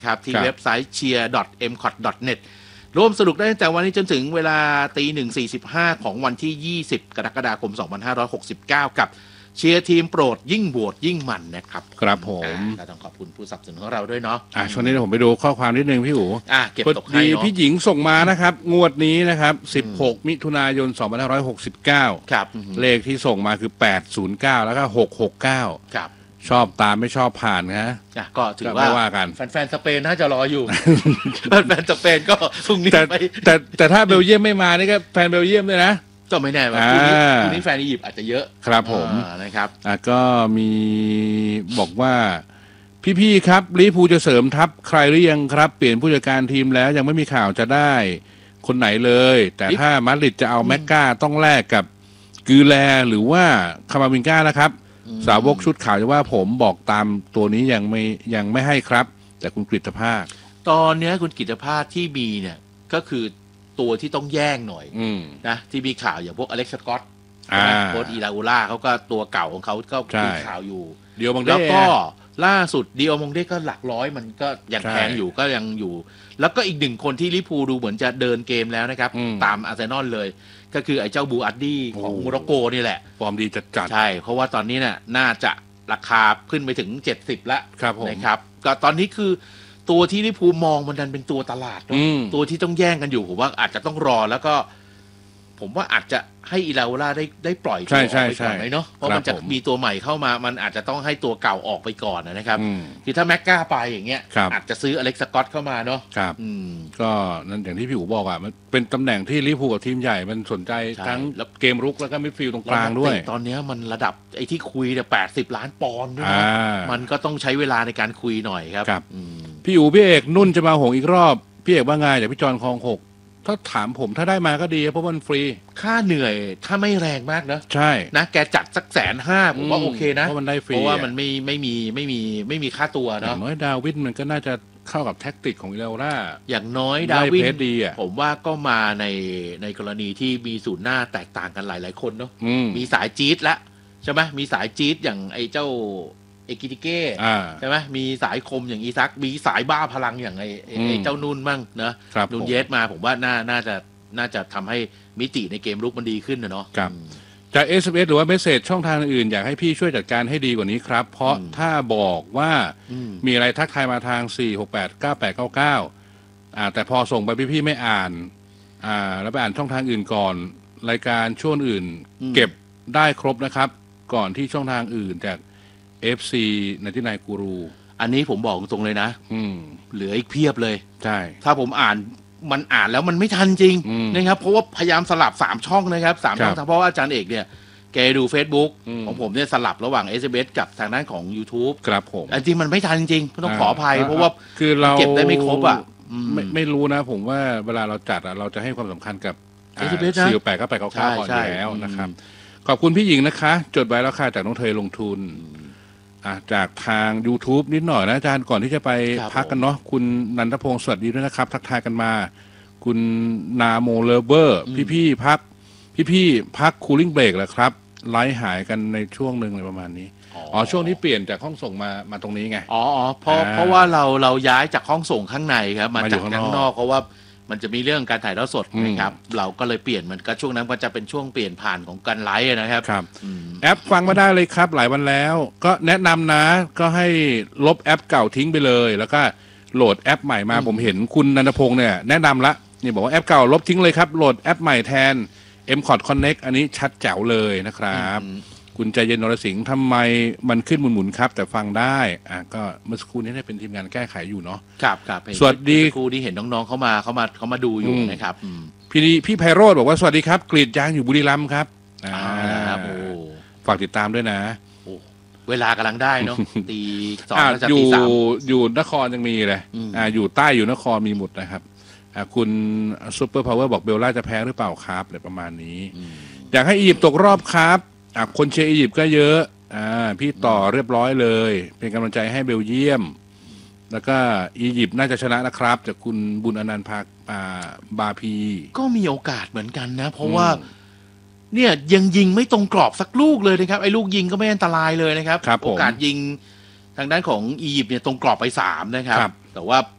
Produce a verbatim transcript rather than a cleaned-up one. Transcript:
ครับที่เว็บไซต์ เชียร์ ดอท เอ็ม คอท ดอท เน็ต ร่วมสนุกได้ตั้งแต่วันนี้จนถึงเวลาตีหนึ่งสี่สิบห้าของวันที่ยี่สิบกรกฎาคมสองพันห้าร้อยหกสิบเก้ากับเชียร์ทีมโปรดยิ่งโหวตยิ่งมันนะครับครับผมก็ต้องขอบคุณผู้สนับสนุนของเราด้วยเนาะอ่ะช่วงนี้ผมไปดูข้อความนิดนึงพี่อู๋อ่ะเก็บตกให้เนาะพี่หญิงส่งมานะครับงวดนี้นะครับสิบหกมิถุนายนสองพันห้าร้อยหกสิบเก้าครับเลขที่ส่งมาคือแปดศูนย์เก้าแล้วก็หกหกเก้าครับชอบตามไม่ชอบผ่านนะอ่ะก็ถือว่าว่ากันแฟนๆสเปนน่าจะรออยู่แฟนๆสเปนก็พรุ่งนี้ไปแต่แต่ถ้าเบลเยียมไม่มานี่ก็แฟนเบลเยียมด้วยนะก็ไม่แน่ว่าพรุ่งนี้พรุ่งนี้แฟนอียิปต์อาจจะเยอะครับผมนะครับอ่ะก็มีบอกว่าพี่ๆครับลิเวอร์พูลจะเสริมทัพใครหรือยังครับเปลี่ยนผู้จัดการทีมแล้วยังไม่มีข่าวจะได้คนไหนเลยแต่ถ้ามาดริดจะเอาแม็กกาต้องแลกกับกือแลหรือว่าคามาวินก้านะครับสาวกชุดข่าวจะว่าผมบอกตามตัวนี้ยังไม่ยังไม่ให้ครับแต่คุณกฤษภาคตอนนี้คุณกฤษภาคที่มีเนี่ยก็คือตัวที่ต้องแย่งหน่อยนะที่มีข่าวอย่างพวกอเล็กซ์สกอตโค้ชอีลาอูล่าเขาก็ตัวเก่าของเขาก็มีข่าวอยู่เดียวบางแล้วก็ล่าสุดดิโอมงเด้ก็หลักร้อยมันก็ยังแพงอยู่ก็ยังอยู่แล้วก็อีกหนึ่งคนที่ลิเวอร์พูลดูเหมือนจะเดินเกมแล้วนะครับตามอาร์เซนอลเลยก็คือไอ้เจ้าบูอัดดี้ของโมร็อกโกนี่แหละฟอร์มดีจัดๆใช่เพราะว่าตอนนี้เนี่ยน่าจะราคาขึ้นไปถึงเจ็ดสิบแล้วนะครับก็ตอนนี้คือตัวที่ลิเวอร์พูลมองมันดันเป็นตัวตลาดตัวที่ต้องแย่งกันอยู่ผมว่าอาจจะต้องรอแล้วก็ผมว่าอาจจะให้อีลาโอล่าได้ได้ปล่อยตัวออกไปก่อนไหมเนาะเพราะมันจะมีตัวใหม่เข้ามามันอาจจะต้องให้ตัวเก่าออกไปก่อนนะครับคือถ้าแม็กก้าไปอย่างเงี้ยอาจจะซื้ออเล็กซ์สกอตเข้ามาเนาะครับก็นั่นอย่างที่พี่อู๋บอกอ่ะมันเป็นตำแหน่งที่ลิเวอร์พูลกับทีมใหญ่มันสนใจทั้งเกมรุกแล้วก็มิดฟิลด์ตรงกลางด้วยตอนนี้มันระดับไอ้ที่คุยเนี่ยแปดสิบล้านปอนด์ด้วยนะมันก็ต้องใช้เวลาในการคุยหน่อยครับพี่อู๋พี่เอกนุ่นจะมาหงอีกรอบพี่เอกว่าไงจากพี่จอนคลองหกถ้าถามผมถ้าได้มาก็ดีเพราะมันฟรีค่าเหนื่อยถ้าไม่แรงมากนะใช่นะแกจัดสักแสนห้าผมว่าโอเคนะเพราะมันได้ฟรีเพราะว่ามันไม่ไม่มีไม่มีไม่มีค่าตัวเนาะอย่างน้อยดาวิดมันก็น่าจะเข้ากับแท็กติกของอิเลล่าอย่างน้อยดาวิดผมว่าก็มาในในกรณีที่มีศูนย์หน้าแตกต่างกันหลายๆคนเนาะมีสายจี๊ดละใช่ไหมมีสายจี๊ดอย่างไอ้เจ้าเอกิติเก้ใช่ไหมมีสายคมอย่างอีซักมีสายบ้าพลังอย่างไอ้ไอ้เจ้านุ่นมั่งเนะนุ่นเยสมาผมว่าน่าน่าจะน่าจะทำให้มิติในเกมลุกมันดีขึ้นนะเนาะจาก เอส เอ็ม เอส หรือว่าเมสเสจช่องทางอื่นอยากให้พี่ช่วยจัดการให้ดีกว่านี้ครับเพราะถ้าบอกว่ามีอะไรทักทายมาทางสี่ หก แปด เก้า แปด เก้า เก้าอ่าแต่พอส่งไปพี่ๆไม่อ่านอ่าแล้วไปอ่านช่องทางอื่นก่อนรายการช่วงอื่นเก็บได้ครบนะครับก่อนที่ช่องทางอื่นจาก เอฟ ซี นันทินายกูรูอันนี้ผมบอกตรงเลยนะเหลืออีกเพียบเลยใช่ถ้าผมอ่านมันอ่านแล้วมันไม่ทันจริงนะครับเพราะว่าพยายามสลับสามช่องนะครับสามช่องเพราะว่าอาจารย์เอกเนี่ยแกดู Facebook ของผมเนี่ยสลับระหว่าง เอส เอ็ม เอส กับทางด้านของ YouTube ครับผมจริงมันไม่ทันจริงต้องขออภัยเพราะว่าคือเราเก็บได้ไม่ครบอ่ะไม่ไม่รู้นะผมว่าเวลาเราจัดเราจะให้ความสำคัญกับเอส เอ็ม เอสสี่ แปด เก้า แปด เก้า เก้าก่อนอยู่แล้วนะครับขอบคุณพี่หญิงนะคะจดไว้แล้วค่ะจากน้องเทยลงทุนจากทาง YouTube นิดหน่อยนะอาจารย์ก่อนที่จะไปพักกันเนาะคุณนันทพงศ์สวัสดีด้วยนะครับทักทายกันมาคุณนาโมเลเวอร์พี่ๆพักพี่ๆพักคูลิ่งเบรกแหละครับไลฟ์หายกันในช่วงหนึ่งอะไรประมาณนี้อ๋อช่วงที่เปลี่ยนจากห้องส่งมามาตรงนี้ไงอ๋อเพราะเพราะว่าเราเราย้ายจากห้องส่งข้างในครับมาจากข้างนอกเพราะว่ามันจะมีเรื่องการถ่ายทอดสดนะครับเราก็เลยเปลี่ยนมันก็ช่วงนั้นก็จะเป็นช่วงเปลี่ยนผ่านของการไลฟ์นะครับครับแอปฟังมาได้เลยครับหลายวันแล้วก็แนะนำนะก็ให้ลบแอปเก่าทิ้งไปเลยแล้วก็โหลดแอปใหม่มาผมเห็นคุณนันทพงศ์เนี่ยแนะนำละนี่บอกว่าแอปเก่าลบทิ้งเลยครับโหลดแอปใหม่แทน เอ็ม คอท Connect อันนี้ชัดแจ๋วเลยนะครับคุณใจเย็นนรสิงห์ทำไมมันขึ้นหมุนๆครับแต่ฟังได้อ่ะก็เมื่อสักครู่นี้ได้เป็นทีมงานแก้ไขอยู่เนาะครับครับสวัสดีครูที่เห็นน้องๆเขามาเขามาเขามาดูอยู่นะครับพี่พี่ไพโรจน์บอกว่าสวัสดีครับกรีดยางอยู่บุรีรัมย์ครับอ่าโอ้ฝากติดตามด้วยนะเวลากำลังได้เนาะตีสองจะตีสามอยู่นครยังมีเลยอ่าอยู่ใต้อยู่นครมีหมดนะครับคุณซูเปอร์พาวเวอร์บอกเบลล่าจะแพ้หรือเปล่าครับอะไรประมาณนี้อยากให้อียิปต์ตกรอบครับคนเชียร์อียิปต์ก็เยอะอ่าพี่ต่อเรียบร้อยเลยเป็นกำลังใจให้เบลเยียมแล้วก็อียิปต์น่าจะชนะนะครับจากคุณบุญอนันต์ภาคบาพีก็มีโอกาสเหมือนกันนะเพราะว่าเนี่ยยังยิงไม่ตรงกรอบสักลูกเลยนะครับไอ้ลูกยิงก็ไม่อันตรายเลยนะครับโอกาสยิงทางด้านของอียิปต์เนี่ยตรงกรอบไปสามนะครับแต่ว่า